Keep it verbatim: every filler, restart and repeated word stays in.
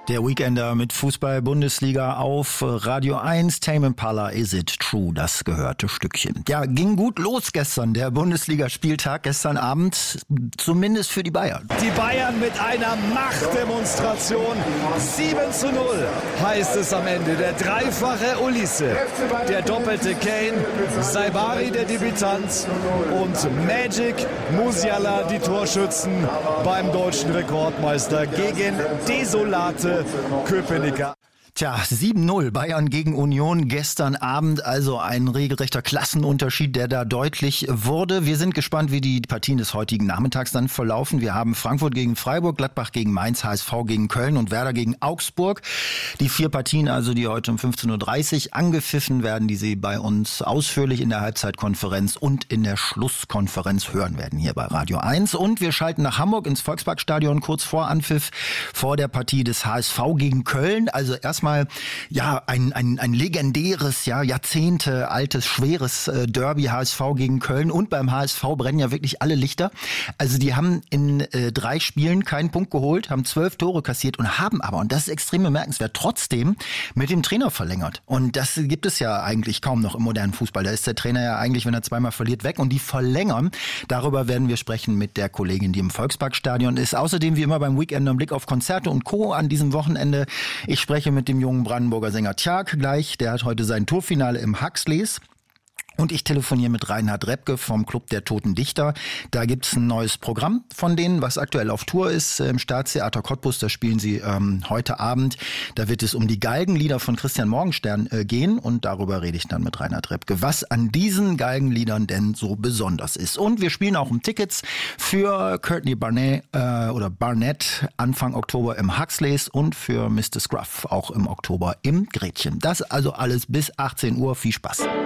Der Weekender mit Fußball-Bundesliga auf Radio eins. Tame Impala, Is It True? Das gehörte Stückchen. Ja, ging gut los gestern, der Bundesligaspieltag gestern Abend, zumindest für die Bayern. Die Bayern mit einer Machtdemonstration. sieben zu null heißt es am Ende. Der dreifache Ulisse, der doppelte Kane, Saibari der Debütant und Magic Musiala die Torschützen beim deutschen Rekordmeister gegen desolate Köpenicker. Tja, sieben null Bayern gegen Union gestern Abend, also ein regelrechter Klassenunterschied, der da deutlich wurde. Wir sind gespannt, wie die Partien des heutigen Nachmittags dann verlaufen. Wir haben Frankfurt gegen Freiburg, Gladbach gegen Mainz, H S V gegen Köln und Werder gegen Augsburg. Die vier Partien also, die heute um fünfzehn Uhr dreißig angepfiffen werden, die Sie bei uns ausführlich in der Halbzeitkonferenz und in der Schlusskonferenz hören werden hier bei Radio eins. Und wir schalten nach Hamburg ins Volksparkstadion kurz vor Anpfiff vor der Partie des H S V gegen Köln. Also erst mal, ja, ein, ein, ein legendäres, ja, Jahrzehnte altes, schweres äh, Derby H S V gegen Köln. Und beim H S V brennen ja wirklich alle Lichter. Also die haben in äh, drei Spielen keinen Punkt geholt, haben zwölf Tore kassiert und haben aber, und das ist extrem bemerkenswert, trotzdem mit dem Trainer verlängert. Und das gibt es ja eigentlich kaum noch im modernen Fußball. Da ist der Trainer ja eigentlich, wenn er zweimal verliert, weg. Und die verlängern. Darüber werden wir sprechen mit der Kollegin, die im Volksparkstadion ist. Außerdem wie immer beim Weekend ein Blick auf Konzerte und Co. an diesem Wochenende. Ich spreche mit dem jungen Brandenburger Sänger Tjark gleich. Der hat heute sein Tourfinale im Huxleys. Und ich telefoniere mit Reinhard Repke vom Club der Toten Dichter. Da gibt's ein neues Programm von denen, was aktuell auf Tour ist. Im Staatstheater Cottbus, da spielen sie ähm, heute Abend. Da wird es um die Galgenlieder von Christian Morgenstern äh, gehen. Und darüber rede ich dann mit Reinhard Repke, was an diesen Galgenliedern denn so besonders ist. Und wir spielen auch um Tickets für Courtney Barnett, äh, oder Barnett Anfang Oktober im Huxleys und für Mister Scruff auch im Oktober im Gretchen. Das also alles bis achtzehn Uhr. Viel Spaß.